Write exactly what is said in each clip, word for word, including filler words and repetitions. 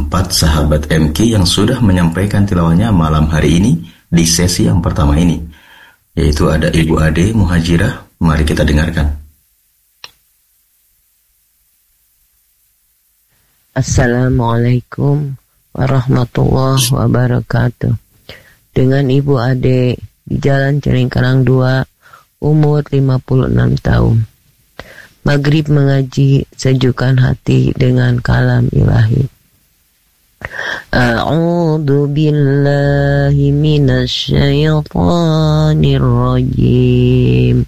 empat sahabat M K yang sudah menyampaikan tilawahnya malam hari ini di sesi yang pertama ini, yaitu ada Ibu Ade Muhajirah. Mari kita dengarkan. Assalamualaikum warahmatullahi wabarakatuh. Dengan Ibu Ade di Jalan Ceringkarang dua, umur lima puluh enam tahun. Maghrib mengaji, sejukkan hati dengan kalam ilahi. A'udzu billahi minasyaitonir rajim.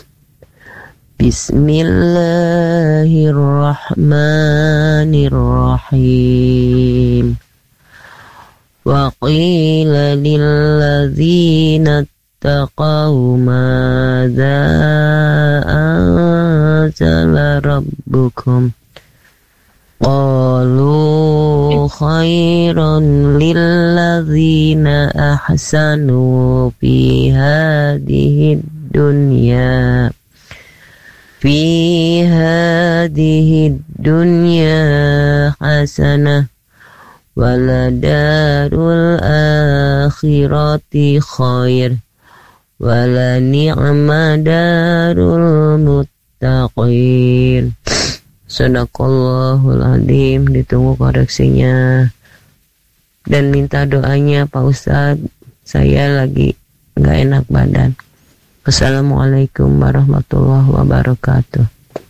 Bismillahirrahmanirrahim. Wa qila lil ladzina taqaw madza anzala rabbukum qalu khairan lil ladzina ahsanu fi hadhihi dunya fi hadhihi dunya hasanah waladarul akhirati khair wala ni'ma darul muttaqin. Sadaqallahul adzim. Ditunggu koreksinya dan minta doanya Pak Ustadz, saya lagi gak enak badan. Assalamualaikum warahmatullahi wabarakatuh.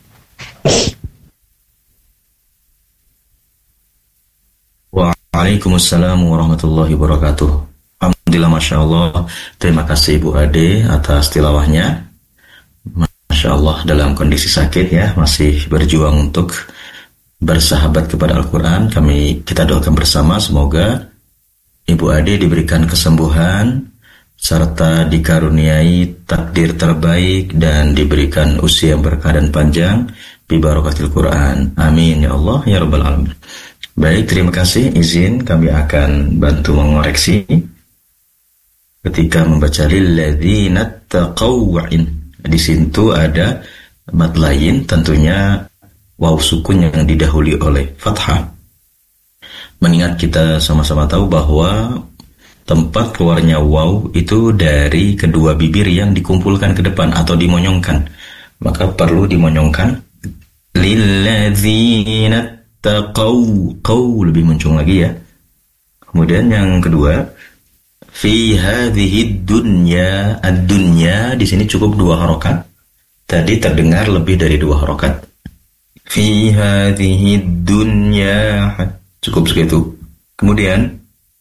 Waalaikumsalam warahmatullahi wabarakatuh. Alhamdulillah, Masya Allah. Terima kasih Ibu Ade atas tilawahnya. Masya Allah, dalam kondisi sakit ya, masih berjuang untuk bersahabat kepada Al-Quran. Kami kita doakan bersama, semoga Ibu Ade diberikan kesembuhan serta dikaruniai takdir terbaik dan diberikan usia yang berkah dan panjang bi barakatil Quran. Amin ya Allah ya Rabbal alamin. Baik, terima kasih. Izin kami akan bantu mengoreksi ketika membaca lilladzina taqawwa'in. Di situ ada mat lain, tentunya waw sukun yang didahului oleh fathah. Mengingat kita sama-sama tahu bahwa tempat keluarnya waw itu dari kedua bibir yang dikumpulkan ke depan atau dimonyongkan, maka perlu dimonyongkan. Lilladzina taqaw, qaw lebih muncul lagi ya. Kemudian yang kedua, fi hadhihi dunya, ad-dunya di sini cukup dua harokat. Tadi terdengar lebih dari dua harokat. Fi hadhihi dunya, cukup segitu. Kemudian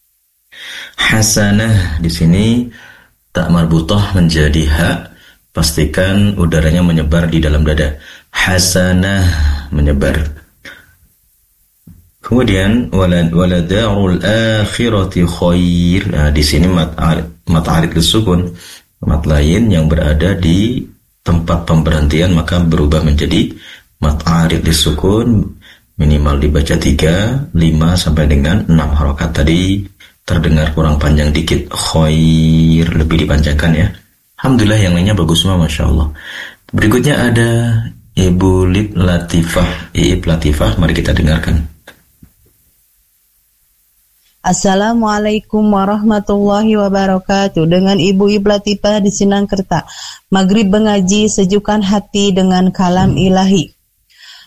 hasanah di sini tak marbutah menjadi ha, pastikan udaranya menyebar di dalam dada. Hasanah menyebar. Kemudian waladarul akhirati khair. Nah, di sini mat mat arid lisukun, mat lain yang berada di tempat pemberhentian maka berubah menjadi mat arid lisukun, minimal dibaca tiga, lima sampai dengan enam harokat. Tadi terdengar kurang panjang dikit, khair lebih dipanjangkan ya. Alhamdulillah, yang lainnya bagus semua, Masya Allah. Berikutnya ada Ibu Lip Latifah, Iib Latifah, mari kita dengarkan. Assalamualaikum warahmatullahi wabarakatuh. Dengan Ibu Ibu Latifah di Sinangkerta. Maghrib mengaji, sejukkan hati dengan kalam ilahi.